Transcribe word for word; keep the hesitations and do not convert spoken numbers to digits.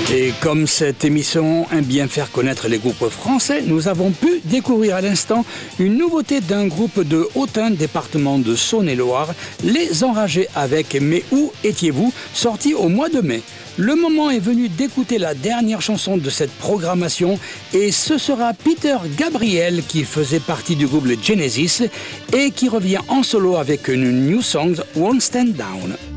Et comme cette émission aime bien faire connaître les groupes français, nous avons pu découvrir à l'instant une nouveauté d'un groupe de Autun, département de Saône-et-Loire, Les Enragés avec Mais où étiez-vous, sorti au mois de mai. Le moment est venu d'écouter la dernière chanson de cette programmation et ce sera Peter Gabriel qui faisait partie du groupe Genesis et qui revient en solo avec une new song, Won't Stand Down.